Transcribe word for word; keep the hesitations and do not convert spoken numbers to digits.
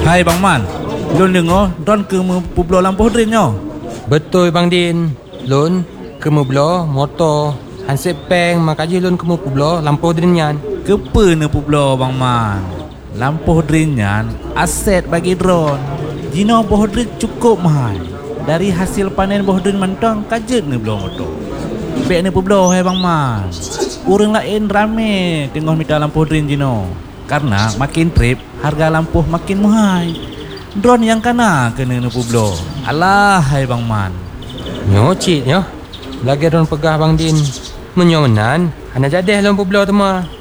Hai Bang Man, Lun dengar Don ke Pueblo Lampu Drin nyo. Betul Bang Din. Lun ke Pueblo motor Hansip peng makaji lun ke Pueblo Lampu Drin yan. Kepa ne Pueblo Bang Man. Lampu Drin yan aset bagi drone. Jino boh drin cukup mahal. Dari hasil panen boh drin mantang kajet ne belum motor. Bek ne Pueblo hai Bang Man. Orang lain rame tengok minta lampu drin jino. Karena makin trip harga lampu makin mahal. Drone yang kena kena ne Pueblo. Alah hai Bang Man. Nyocit nyo. Lagi drone pegah Bang Din. Menyomenan, hana jadeh lun Pueblo tu mah.